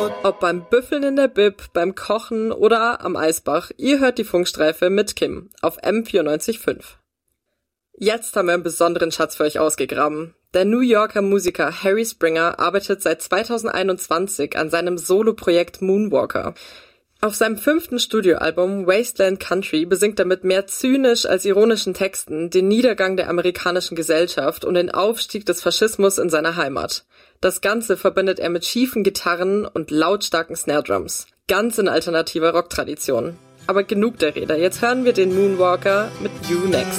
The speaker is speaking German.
Ob beim Büffeln in der Bib, beim Kochen oder am Eisbach, ihr hört die Funkstreife mit Kim auf M94.5. Jetzt haben wir einen besonderen Schatz für euch ausgegraben. Der New Yorker Musiker Harry Springer arbeitet seit 2021 an seinem Soloprojekt Moonwalker. Auf seinem 5. Studioalbum Wasteland Country besingt er mit mehr zynisch als ironischen Texten den Niedergang der amerikanischen Gesellschaft und den Aufstieg des Faschismus in seiner Heimat. Das Ganze verbindet er mit schiefen Gitarren und lautstarken Snare-Drums. Ganz in alternativer Rocktradition. Aber genug der Rede, jetzt hören wir den Moonwalker mit You Next.